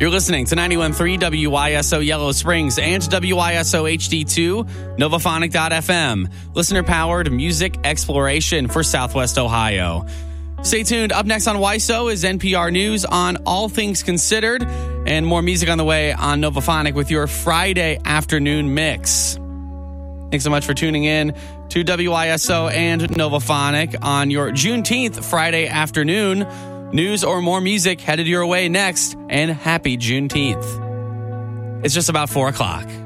You're listening to 91.3 WYSO Yellow Springs and WYSO HD2, Novaphonic.fm, listener-powered music exploration for Southwest Ohio. Stay tuned. Up next on WYSO is NPR News on All Things Considered, and more music on the way on Novaphonic with your Friday afternoon mix. Thanks so much for tuning in to WYSO and Novaphonic on your Juneteenth Friday afternoon. News or more music headed your way next, and happy Juneteenth. It's just about 4 o'clock.